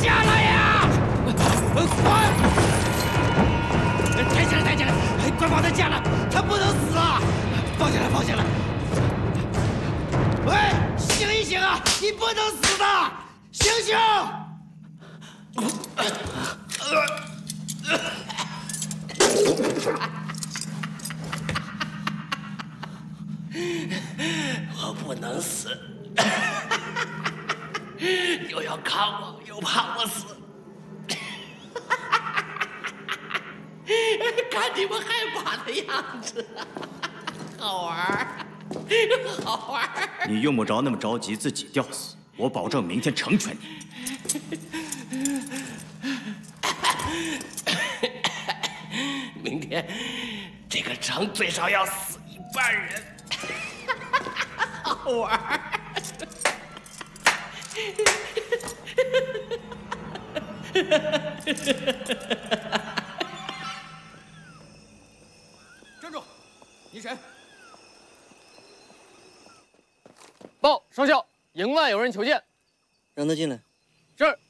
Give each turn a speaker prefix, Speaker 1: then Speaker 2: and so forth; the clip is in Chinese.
Speaker 1: 下来呀！快！抬起来，抬起来！快把他架了，他不能死啊！放下来，放下来！喂，醒一醒啊！你不能死的，醒醒！我不能死，又要看我，又怕我死。看你们害怕的样子，好玩儿，好玩儿。
Speaker 2: 你用不着那么着急自己吊死，我保证明天成全你。
Speaker 1: 明天这个城最少要死一半人，好玩儿。
Speaker 3: 站住！你谁？
Speaker 4: 报上校，营外有人求见。
Speaker 5: 让他进来。
Speaker 4: 是。